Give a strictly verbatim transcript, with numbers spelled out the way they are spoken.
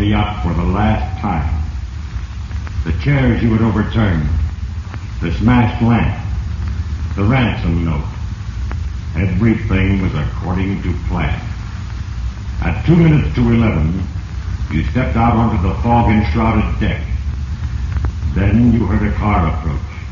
the yacht for the last time. The chairs you had overturned, the smashed lamp, the ransom note. Everything was according to plan. At two minutes to eleven, you stepped out onto the fog-enshrouded deck. Then you heard a car approach.